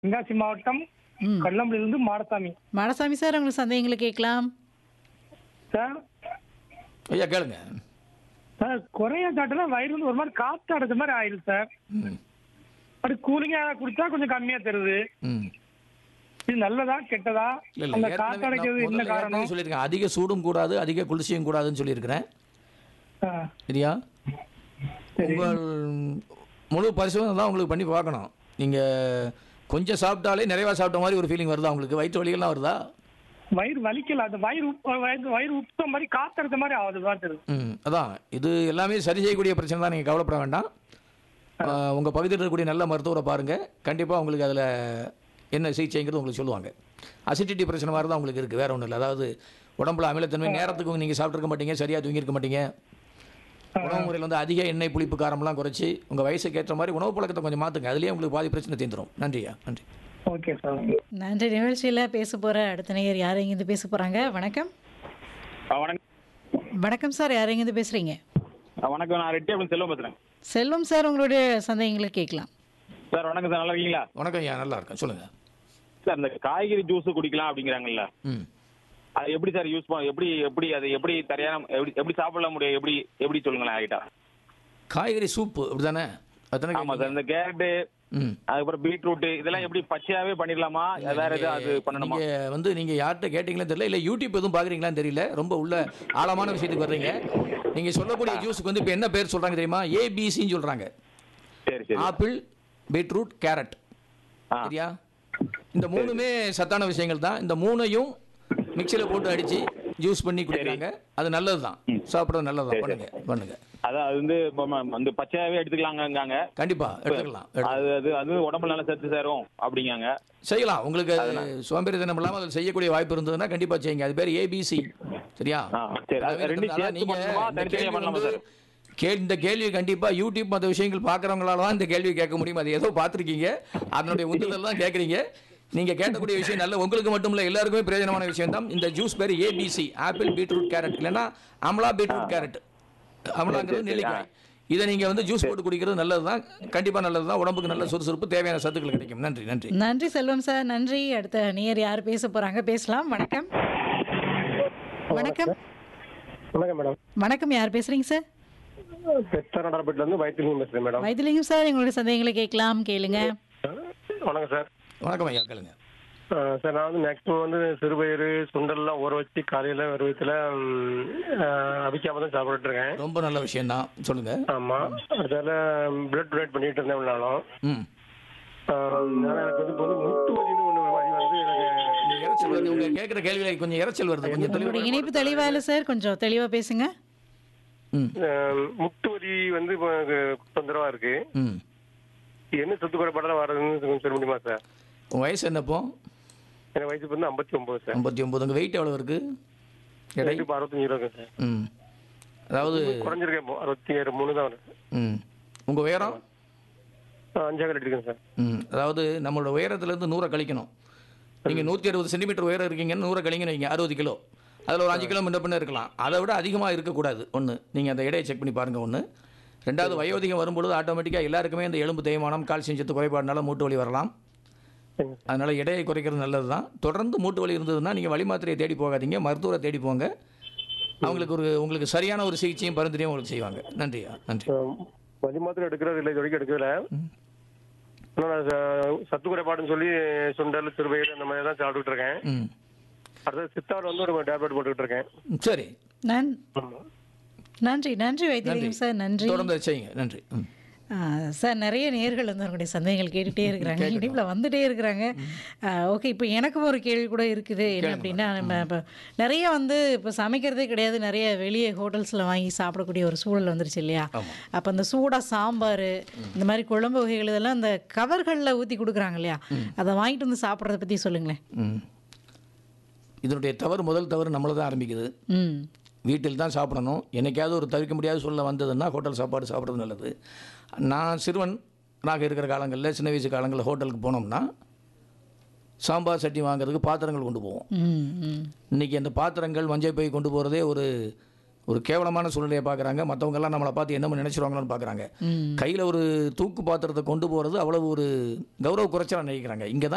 தென்காசி மாவட்டம் ம். கள்ளம்பள்ளியிலிருந்து மாடசாமி. மாடசாமி சார், உங்களுக்கு சந்தேகங்களை கேட்கலாம். சார் ஐயா கேளுங்க. சார் குறைய சாப்பிட்டா வயிறு வந்து ஒரு மாதிரி காற்று அடைச்ச மாதிரி ஆயிடுது சார். ம் அப்படி கூலிங்கா குடிச்சா கொஞ்சம் கம்மியா தருது. ம் இது நல்லதா கெட்டதா? இல்லை இல்லை அந்த ஏற்கனவே காற்று நான் அடைக்கிறது என்ன முதல்ல காரணம்? ஏற்கனவே சொல்லியிருக்கேன். அதிக சூடும் கூடாது, அதிக குளிர்ச்சியும் கூடாதுன்னு சொல்லியிருக்கிறேன். ஆ, சரியா? சரி. உங்கள் முழு பரிசோதனை தான் உங்களுக்கு பண்ணி பார்க்கணும். நீங்கள் கொஞ்சம் சாப்பிட்டாலே நிறைவாக சாப்பிட்ட மாதிரி ஒரு ஃபீலிங் வருதா? உங்களுக்கு வயிற்று வலிகள்லாம் வருதா? வயிறு வலிக்கல, அந்த வயிறு உப்புற மாதிரி காற்று அடைச்ச மாதிரி ஆகுது தான் தெரியுது. அதான் இது எல்லாமே சரி செய்யக்கூடிய பிரச்சனை தான். நீங்கள் கவலைப்பட வேண்டாம். உங்கள் பகுதியில் இருக்கக்கூடிய நல்ல மருத்துவரை பாருங்கள். கண்டிப்பாக உங்களுக்கு அதில் என்ன சிகிச்சைங்கிறது உங்களுக்கு சொல்லுவாங்க. அசிடிட்டி பிரச்சனை மாதிரி தான் உங்களுக்கு இருக்குது, வேறு ஒன்றும் இல்லை. அதாவது உடம்புல அமிலத்தன்மை, நேரத்துக்கு நீங்கள் சாப்பிட்ருக்க மாட்டீங்க, சரியாக தூங்கியிருக்க மாட்டீங்க. உணவு முறையில் வந்து அதிக எண்ணெய் புளிப்பு காரம்லாம் குறைச்சி உங்கள் வயசுக்கு ஏற்ற மாதிரி உணவு பழக்கத்தை கொஞ்சம் மாற்றுங்க. அதுலேயே உங்களுக்கு பாதி பிரச்சனை தீர்ந்துடும். நன்றியா, நன்றி. Okay sir. நன்றி. நிகழ்ச்சியில் பேச போகிற அடுத்த நேயர் யார் எங்கேருந்து பேச போகிறாங்க? வணக்கம். வணக்கம். வணக்கம் சார், யார் எங்கேருந்து பேசுகிறீங்க? வணக்கம். நான் ரெட்டியாபுரம் செல்வம் பேசுறேன். செல்வம் சார், உங்களுடைய சந்தேகங்களை கேட்கலாம். சார் வணக்கம் சார், நல்லா இருக்கீங்களா? வணக்கம் ஐயா, நல்லா இருக்கேன், சொல்லுங்கள். சார் இந்த காய்கறி ஜூஸ் குடிக்கலாம் அப்படிங்கிறாங்கல்ல, ம் அது எப்படி சார் யூஸ் பண்ண, எப்படி அது எப்படி சரியான எப்படி சாப்பிட முடியும், எப்படி சொல்லுங்களேன் ஆகிட்டா. காய்கறி சூப்பு அப்படி தானே? அதுதானே ஆமா சார். இந்த கேரட்டு, ம் அதுக்கப்புறம் பீட்ரூட் இதெல்லாம் எப்படி பச்சையாவே பண்ணிடலாமா, வேற எதுவும் அது பண்ணணுமா? நீங்கள் யார்கிட்ட கேட்டிங்களே தெரியல, இல்லை யூடியூப் எதுவும் பார்க்குறீங்களான்னு தெரியல. ரொம்ப உள்ள ஆழமான விஷயத்துக்கு வர்றீங்க. நீங்கள் சொல்லக்கூடிய ஜூஸுக்கு வந்து இப்போ என்ன பேர் சொல்கிறாங்க தெரியுமா? ஏபிசின்னு சொல்கிறாங்க. சரி சரி. Apple, beetroot, carrot. சரியா? இந்த மூணுமே சத்தான விஷயங்கள் தான். இந்த மூணையும் மிக்சியில் போட்டு அடித்து ஜூஸ் பண்ணி குடிக்கிறாங்க. அது நல்லது தான், சாப்பிட்றது நல்லது தான். பண்ணுங்க. அதான் அது வந்து அந்த பச்சையாவே எடுத்துக்கலாங்க. கண்டிப்பாக எடுத்துக்கலாம். அது உடம்புல நல்லா சத்து சேரும் அப்படிங்காங்க. செய்யலாம். உங்களுக்கு சோம்பேறித்தனம் இல்லாமல் அதில் செய்யக்கூடிய வாய்ப்பு இருந்ததுன்னா கண்டிப்பாக செய்யுங்க. அது பேர் ஏபிசி. சரியா? சரி. அது ரெண்டும் சேர்த்து பண்ணணுமா, தனித்தனியா பண்ணலாமா சார்? இந்த கேள்வி கண்டிப்பாக யூடியூப் மற்ற விஷயங்கள் பார்க்குறவங்களால தான் இந்த கேள்வி கேட்க முடியும். அது ஏதோ பார்த்துருக்கீங்க, அதனுடைய உந்துதல் தான் கேட்குறீங்க. நீங்கள் கேட்கக்கூடிய விஷயம் நல்ல, உங்களுக்கு மட்டும் இல்லை எல்லாருக்குமே பிரயோஜனமான விஷயம் தான். இந்த ஜூஸ் பேர் ஏபிசி, ஆப்பிள், பீட்ரூட், கேரட். இல்லைன்னா அமலா, பீட்ரூட், கேரட். அமலாங்கிறது நெல்லிக்காய். இதை நீங்கள் வந்து ஜூஸ் போட்டு குடிக்கிறது நல்லது தான், கண்டிப்பாக நல்லது தான். உடம்புக்கு நல்ல சுறுசுறுப்பு, தேவையான சத்துக்கள் கிடைக்கும். நன்றி நன்றி நன்றி செல்வம் சார், நன்றி. அடுத்த நேயர் யார் பேச போகிறாங்க? பேசலாம். வணக்கம். வணக்கம். வணக்கம் மேடம். வணக்கம், யார் பேசுகிறீங்க சார்? பெத்தநாடார்பேட்டிலேருந்து வைத்திலிங்கம் பேசுகிறேன் மேடம். வைத்திலிங்கம் சார், எங்களுடைய சந்தேகங்களை கேட்கலாம், கேளுங்க. வணக்கம் சார். வணக்கம் ஐயா, கேளுங்க. சார் நான் வந்து மேக்ஸிமம் வந்து சிறுபயிறு சுண்டல்லாம் ஊற வச்சு காலையில் ஒரு விதத்தில் அவிக்காம தான் சாப்பிட்டுட்டு இருக்கேன். ரொம்ப நல்ல விஷயம் தான், சொல்லுங்க. ஆமாம். அதில் பிளட் டொனேட் பண்ணிட்டு இருந்தேன் இவ்வளோ ம் எனக்கு வந்து இப்போ வந்து முட்டு வலின்னு ஒன்று வலி வந்து எனக்கு இறைச்சல் வருது. உங்க கேட்குற கேள்விகளை கொஞ்சம் இறைச்சல் வருது. கொஞ்சம் உங்களுடைய தெளிவாக இணைப்பு தெளிவா இல்லை சார், கொஞ்சம் தெளிவாக பேசுங்க. முட்டு வலி வந்து இப்போ தொந்தரவாக இருக்கு. ம் என்ன சத்து குறைபாடாக வர்றதுன்னு கொஞ்சம் சொல்ல முடியுமா சார்? உங்கள் வயசு என்னப்போ? எனக்கு வயசு வந்து 59 சார். 59. உங்கள் வெயிட் எவ்வளோ இருக்குது? எடை? 65 இருக்கு சார். ம் அதாவது குறைஞ்சிருக்கேன், இப்போ 63 தான் வருது. ம் உங்கள் உயரம்? 5 இருக்கேன் சார். அதாவது நம்மளோட உயரத்துலேருந்து 100 கழிக்கணும். நீங்கள் 160 சென்டிமீட்டர் உயரம் இருக்கீங்கன்னு 100 கழிங்கன்னு வைங்க, 60 கிலோ. அதில் ஒரு 5 கிலோ முன்ன பின்ன இருக்கலாம். அதை விட அதிகமாக இருக்கக்கூடாது. ஒன்று, நீங்கள் அந்த எடையை செக் பண்ணி பாருங்கள். ஒன்று. ரெண்டாவது, வயோதிகம் வரும்பொழுது ஆட்டோமேட்டிக்காக எல்லாருக்குமே இந்த எலும்பு தேய்மானம், கால்சியம் சத்து குறைபாடுனால மூட்டு வலி வரலாம். அதனால் எடையை குறைக்கிறது நல்லது தான். தொடர்ந்து மூட்டு வலி இருந்ததுன்னா நீங்கள் வலி மாத்திரையை தேடி போகாதீங்க, மருத்துவரை தேடி போங்க. அவங்களுக்கு உங்களுக்கு சரியான ஒரு சிகிச்சையும் பரிந்துரையும் உங்களுக்கு செய்வாங்க. நன்றியா, நன்றி. வலி மாத்திரை எடுக்கிறது இல்லை, இது வரைக்கும் எடுக்கல. ஆனால் சத்து குறைபாடுன்னு சொல்லி சுண்டல், சிறுபயிறு அந்த மாதிரி தான் சாப்பிட்டுட்டு இருக்கேன். அடுத்தது சித்தார் வந்து ஒரு டேப்லெட் போட்டுக்கிட்டு இருக்கேன். சரி, நன்றி நன்றி வைத்திலிங்கம் சார், நன்றி. தொடர்ந்து செய்யுங்க. நன்றி சார். நிறைய நேயர்கள் வந்து அவங்களுடைய சந்தேகங்கள் கேட்டுகிட்டே இருக்கிறாங்க, இணைப்பில் வந்துகிட்டே இருக்கிறாங்க. ஓகே, இப்போ எனக்கும் ஒரு கேள்வி கூட இருக்குது. என்ன அப்படின்னா, நம்ம இப்போ நிறைய வந்து இப்போ சமைக்கிறதே கிடையாது, நிறைய வெளியே ஹோட்டல்ஸில் வாங்கி சாப்பிடக்கூடிய ஒரு சூழல் வந்துருச்சு இல்லையா? அப்போ அந்த சூடாக சாம்பார், இந்த மாதிரி குழம்பு வகைகள் இதெல்லாம் அந்த கவர்களில் ஊற்றி கொடுக்குறாங்க இல்லையா? அதை வாங்கிட்டு வந்து சாப்பிட்றத பற்றி சொல்லுங்களேன். இதனுடைய முதல் தவறு நம்மளை தான் ஆரம்பிக்குது. வீட்டில் தான் சாப்பிடணும். என்னைக்காவது ஒரு தவிர்க்க முடியாத சூழ்நிலை வந்ததுன்னா ஹோட்டல் சாப்பாடு சாப்பிட்றது நல்லது. நான் சிறுவனாக இருக்கிற காலங்களில், சின்ன வயசு காலங்களில் ஹோட்டலுக்கு போனோம்னா சாம்பார் சட்னி வாங்குறதுக்கு பாத்திரங்கள் கொண்டு போவோம். இன்றைக்கி அந்த பாத்திரங்கள் மஞ்சள் பை கொண்டு போகிறதே ஒரு கேவலமான சூழ்நிலையை பார்க்குறாங்க. மற்றவங்கெல்லாம் நம்மளை பார்த்து என்ன நினைச்சிருவாங்கன்னு பார்க்குறாங்க. கையில் ஒரு தூக்கு பாத்திரத்தை கொண்டு போகிறது அவ்வளவு ஒரு கௌரவ குறைச்சலாக நினைக்கிறாங்க. இங்கே தான்